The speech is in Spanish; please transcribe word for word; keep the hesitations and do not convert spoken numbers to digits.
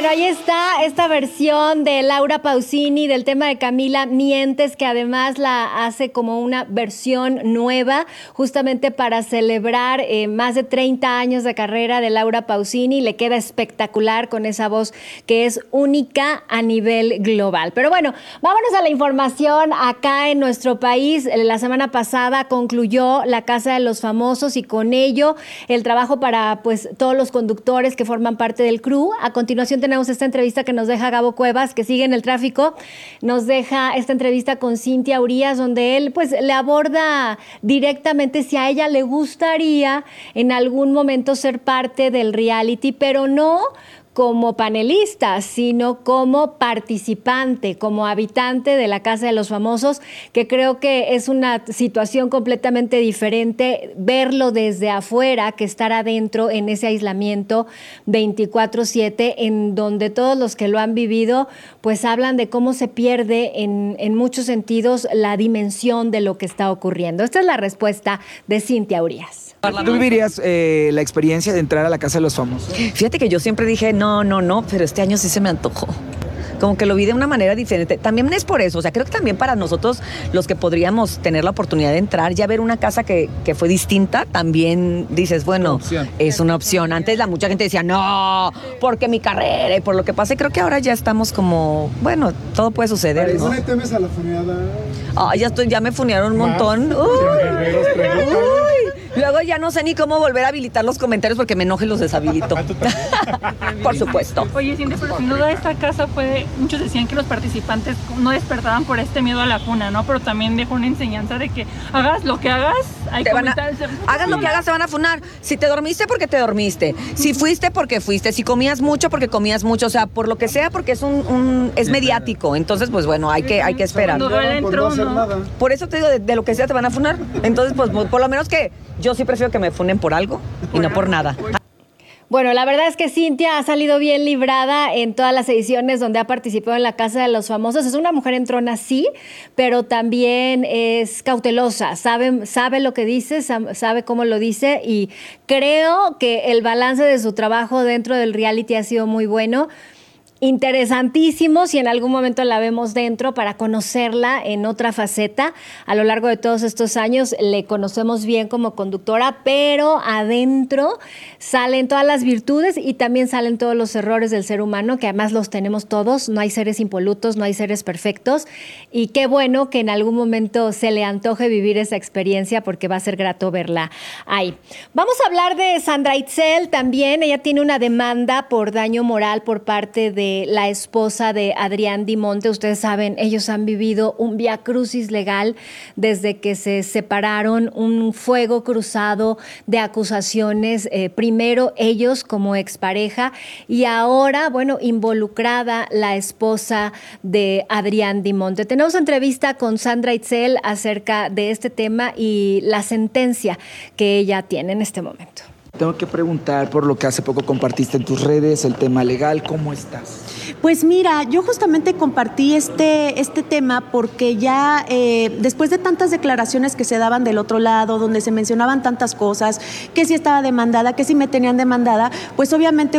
Bueno, ahí está esta versión de Laura Pausini del tema de Camila Mientes, que además la hace como una versión nueva, justamente para celebrar eh, más de treinta años de carrera de Laura Pausini. Le queda espectacular con esa voz que es única a nivel global. Pero bueno, vámonos a la información acá en nuestro país. La semana pasada concluyó la Casa de los Famosos y con ello el trabajo para pues todos los conductores que forman parte del crew. A continuación tenemos esta entrevista que nos deja Gabo Cuevas, que sigue en el tráfico. Nos deja esta entrevista con Cintia Urías, donde él pues le aborda directamente si a ella le gustaría en algún momento ser parte del reality, pero no como panelista, sino como participante, como habitante de la Casa de los Famosos, que creo que es una situación completamente diferente verlo desde afuera que estar adentro en ese aislamiento veinticuatro siete, en donde todos los que lo han vivido pues hablan de cómo se pierde en, en muchos sentidos la dimensión de lo que está ocurriendo. Esta es la respuesta de Cintia Urías. ¿Tú vivirías eh, la experiencia de entrar a la Casa de los Famosos? Fíjate que yo siempre dije, no, no, no, pero este año sí se me antojó. Como que lo vi de una manera diferente. También es por eso, o sea, creo que también para nosotros, los que podríamos tener la oportunidad de entrar, ya ver una casa que, que fue distinta, también dices, bueno, opción. Es una opción. Antes la mucha gente decía, no, porque mi carrera y por lo que pasa, y creo que ahora ya estamos como, bueno, todo puede suceder, ¿no? ¿No le temes a la funeada? Ah, ya estoy, ya me funearon un montón. Uy, uy. Luego ya no sé ni cómo volver a habilitar los comentarios porque me enoje y los deshabilito. Por supuesto. Oye, Cintia, pero sin duda esta casa fue, muchos decían que los participantes no despertaban por este miedo a la funa, ¿no? Pero también dejó una enseñanza de que hagas lo que hagas, hay te van a, comentarios. hagas lo que hagas, se van a funar. Si te dormiste, porque te dormiste. Si fuiste, porque fuiste. Si comías mucho, porque comías mucho. O sea, por lo que sea, porque es un, un es mediático. Entonces, pues bueno, hay que, hay que esperar. Por, no no por eso te digo, de, de lo que sea te van a funar. Entonces, pues por lo menos que yo sí prefiero que me funen por algo y no por nada. Bueno, la verdad es que Cintia ha salido bien librada en todas las ediciones donde ha participado en la Casa de los Famosos. Es una mujer entrona, sí, pero también es cautelosa, sabe, sabe lo que dice, sabe cómo lo dice, y creo que el balance de su trabajo dentro del reality ha sido muy bueno. Interesantísimo si en algún momento la vemos dentro para conocerla en otra faceta. A lo largo de todos estos años le conocemos bien como conductora, pero adentro salen todas las virtudes y también salen todos los errores del ser humano, que además los tenemos todos. No hay seres impolutos, no hay seres perfectos, y qué bueno que en algún momento se le antoje vivir esa experiencia, porque va a ser grato verla ahí. Vamos a hablar de Sandra Itzel también. Ella tiene una demanda por daño moral por parte de la esposa de Adrián Dimonte. Ustedes saben, ellos han vivido un viacrucis legal desde que se separaron, un fuego cruzado de acusaciones, eh, primero ellos como expareja y ahora, bueno, involucrada la esposa de Adrián Dimonte. Tenemos entrevista con Sandra Itzel acerca de este tema y la sentencia que ella tiene en este momento. Tengo que preguntar por lo que hace poco compartiste en tus redes, el tema legal, ¿cómo estás? Pues mira, yo justamente compartí este, este tema porque ya eh, después de tantas declaraciones que se daban del otro lado, donde se mencionaban tantas cosas, que si estaba demandada, que si me tenían demandada, pues obviamente